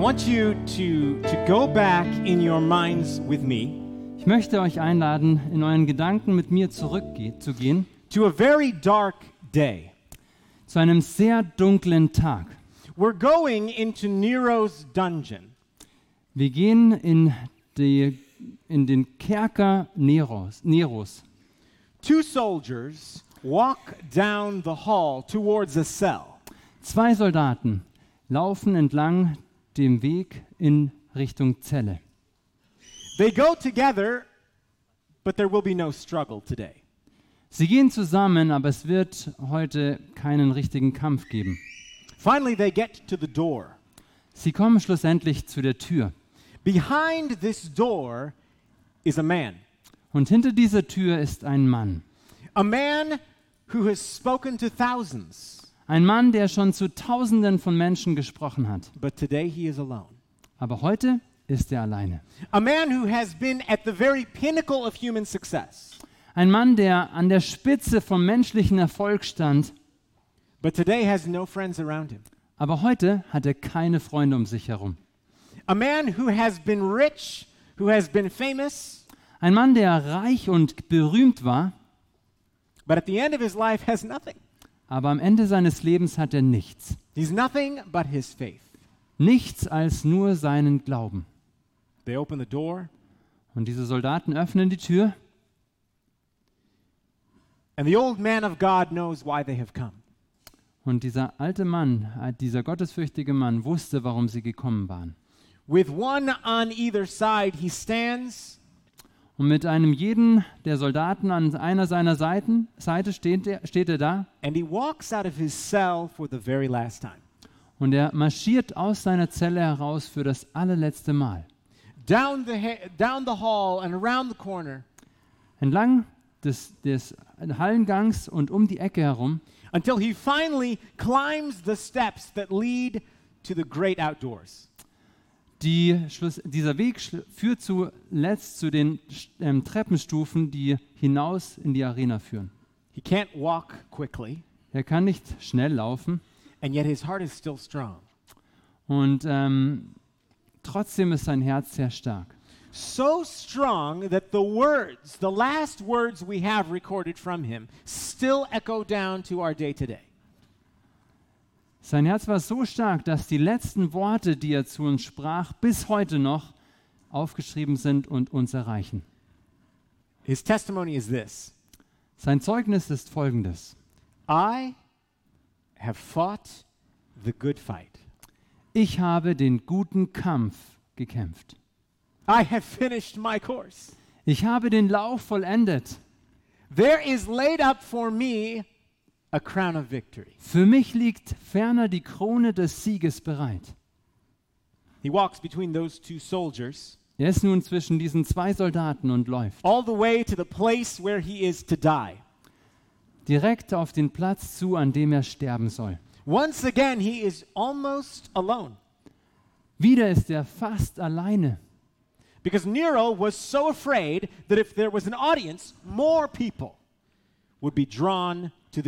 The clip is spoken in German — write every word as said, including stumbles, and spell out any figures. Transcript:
want you to, to go back in your minds with me Ich möchte euch einladen, in euren Gedanken mit mir zurückzugehen to a very dark day. zu einem sehr dunklen Tag. We're going into Nero's dungeon. Wir gehen in, die, in den Kerker Neros, Neros. Two soldiers walk down the hall towards a cell. Zwei Soldaten laufen entlang dem Weg in Richtung Zelle. They go together, but there will be no struggle today. Sie gehen zusammen, aber es wird heute keinen richtigen Kampf geben. Finally, they get to the door. Sie kommen schlussendlich zu der Tür. Behind this door is a man. Und hinter dieser Tür ist ein Mann. A man who has spoken to thousands, Ein Mann, der schon zu Tausenden von Menschen gesprochen hat. but today he is alone. Aber heute ist er alleine. A man who has been at the very pinnacle of human success, Ein Mann, der an der Spitze vom menschlichen Erfolg stand. but today has no friends around him. Aber heute hat er keine Freunde um sich herum. A man who has been rich, who has been famous, Ein Mann, der reich und berühmt war, but at the end of his life has nothing. aber am Ende seines Lebens hat er nichts. He's nothing but his faith. Nichts als nur seinen Glauben. They open the door, Und diese Soldaten öffnen die Tür and the old man of God knows why they have come. und dieser alte Mann, äh, dieser gottesfürchtige Mann, wusste, warum sie gekommen waren. With one on either side, he stands, Und mit einem jeden der Soldaten an einer seiner Seiten, Seite steht er, steht er da and he walks out of his cell for the very last time. und er marschiert aus seiner Zelle heraus für das allerletzte Mal. Down the, ha- down the hall and around the corner Entlang des, des Hallengangs und um die Ecke herum, until he finally climbs the steps that lead to the great outdoors. die, Schluss, dieser Weg schl- führt zuletzt zu den ähm, Treppenstufen, die hinaus in die Arena führen. He can't walk quickly, Er kann nicht schnell laufen and yet his heart is still strong. und ähm, trotzdem ist sein Herz sehr stark. So strong that the words, the last words we have recorded from him, still echo down to our day today. Sein Herz war so stark, dass die letzten Worte, die er zu uns sprach, bis heute noch aufgeschrieben sind und uns erreichen. His testimony is this: Sein Zeugnis ist folgendes. I have fought the good fight. Ich habe den guten Kampf gekämpft. I have finished my course. Ich habe den Lauf vollendet. There is laid up for me a crown of victory. Für mich liegt ferner die Krone des Sieges bereit. He walks between those two soldiers Er ist nun zwischen diesen zwei Soldaten und läuft all the way to the place where he is to die. direkt auf den Platz zu, an dem er sterben soll. Once again, he is almost alone Wieder ist er fast alleine, because Nero was so afraid that if there was an audience, more people would be drawn